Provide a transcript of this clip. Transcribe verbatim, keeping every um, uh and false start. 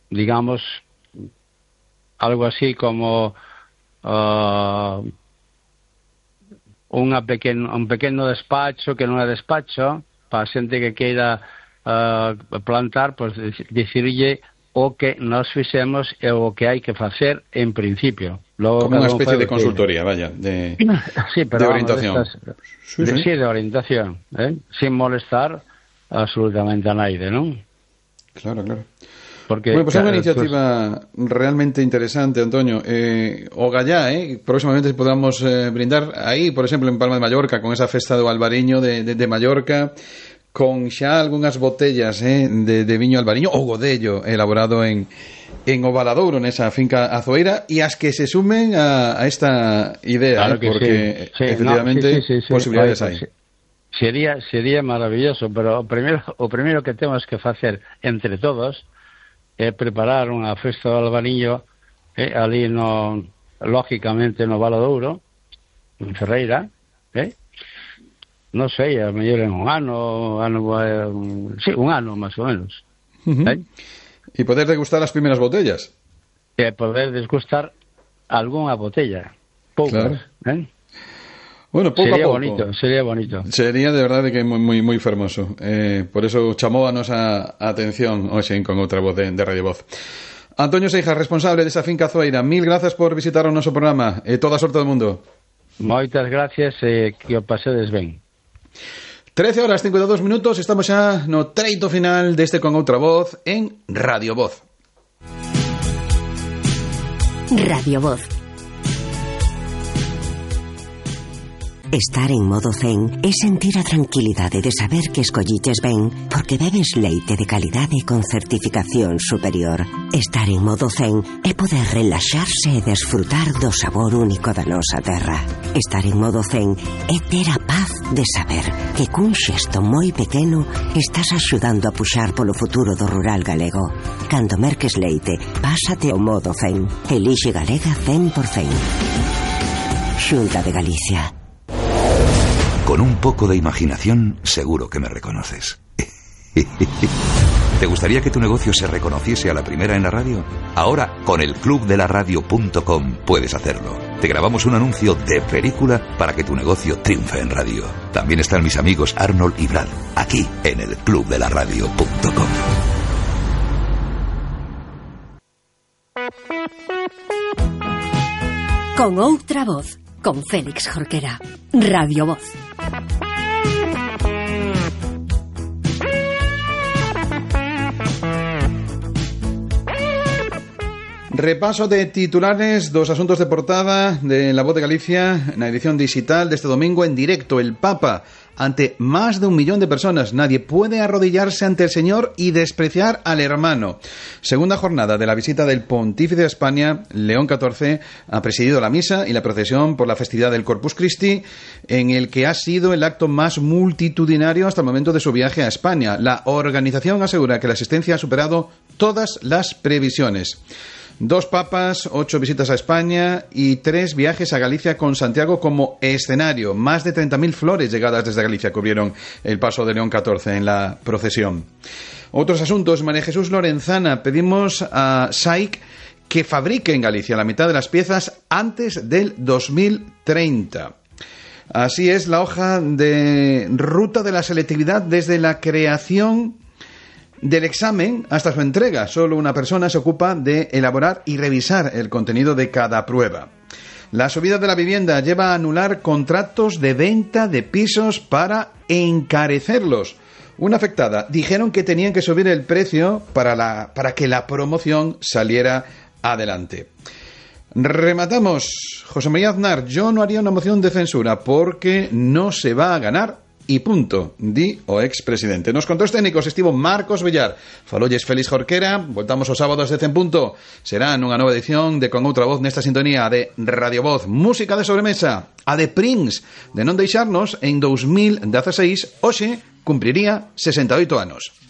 digamos, algo así como uh, unha pequeno, un pequeno despacho que non é despacho para a xente que queira uh, plantar, pues dicirlle o que nos fixemos e o que hai que facer en principio. Logo, como unha especie de consultoría, vaya, de, sí, pero de orientación. Vamos, estas, sí, de, sí. sí, de orientación, ¿eh? Sin molestar absolutamente a naide, ¿non? Claro, claro. Porque, bueno, pues é claro, unha iniciativa pues... realmente interesante, Antonio. Eh, o gallá, eh, próximamente podamos eh, brindar aí, por exemplo, en Palma de Mallorca, con esa festa do Albariño de, de, de Mallorca, con xa algunhas botellas eh, de, de viño albariño ou godello elaborado en, en Ovaladouro, nesa finca azoeira, e as que se sumen a, a esta idea, claro eh, porque sí. Sí, efectivamente no, sí, sí, sí, sí. posibilidades hai. Pues, sería, sería maravilloso, pero o primeiro, o primeiro que temos que facer entre todos é preparar unha festa do albariño eh, ali no, lógicamente no Valadouro, en Ferreira, eh? Non sei, a mellor en un ano, ano um, sí, un ano máis ou menos. Uh-huh. ¿Eh? E poder degustar as primeiras botellas. E poder desgustar algunha botella, poucas, claro. ¿Eh? Bueno, pouco sería a pouco. bonito, sería bonito. Sería de verdade que moi moi moi fermoso. Eh, por eso chamou a nosa atención hoxe con outra voz de, de Radio Voz. Antonio Seijas, responsable desa finca azoeira, mil grazas por visitar o noso programa e toda a sorte do mundo. Moitas gracias e que o pasedes ben. trece horas cincuenta e dous minutos, estamos xa no treito final deste Con Outra Voz en Radio Voz. Radio Voz. Estar en modo zen é sentir a tranquilidade de saber que escolliches ben porque bebes leite de calidade con certificación superior. Estar en modo zen é poder relaxarse e desfrutar do sabor único da nosa terra. Estar en modo zen é ter a paz de saber que cun xesto moi pequeno estás axudando a puxar polo futuro do rural galego. Cando merques leite, pásate ao modo zen. Elixe Galega cen por cen. Xunta de Galicia. Con un poco de imaginación, seguro que me reconoces. ¿Te gustaría que tu negocio se reconociese a la primera en la radio? Ahora, con el club de la radio punto com puedes hacerlo. Te grabamos un anuncio de película para que tu negocio triunfe en radio. También están mis amigos Arnold y Brad, aquí en el club de la radio punto com. Con Outra Voz, con Félix Jorquera. Radio Voz. Repaso de titulares dos asuntos de portada de La Voz de Galicia na edición digital deste domingo en directo. El Papa ante más de un millón de personas. Nadie puede arrodillarse ante el Señor y despreciar al hermano. Segunda jornada de la visita del Pontífice a España. León catorce ha presidido la misa y la procesión por la festividad del Corpus Christi, en el que ha sido el acto más multitudinario hasta el momento de su viaje a España. La organización asegura que la asistencia ha superado todas las previsiones. Dos papas, ocho visitas a España y tres viajes a Galicia con Santiago como escenario. Más de treinta mil flores llegadas desde Galicia cubrieron el paso de León catorce en la procesión. Otros asuntos. María Jesús Lorenzana, pedimos a S A I C que fabrique en Galicia la mitad de las piezas antes del dos mil treinta. Así es la hoja de ruta de la selectividad desde la creación del examen hasta su entrega. Solo una persona se ocupa de elaborar y revisar el contenido de cada prueba. La subida de la vivienda lleva a anular contratos de venta de pisos para encarecerlos. Una afectada dijeron que tenían que subir el precio para, la, para que la promoción saliera adelante. Rematamos. José María Aznar, yo no haría una moción de censura porque no se va a ganar. Y punto, di o expresidente. Nos controles técnicos estivo Marcos Villar. Falolles Félix Jorquera. Voltamos os sábados de cen punto. Será nunha nova edición de Con Outra Voz nesta sintonía de Radio Voz. Música de sobremesa. A de Prince. De non deixarnos, en dos mil dieciséis, hoxe cumpriría sesenta e oito anos.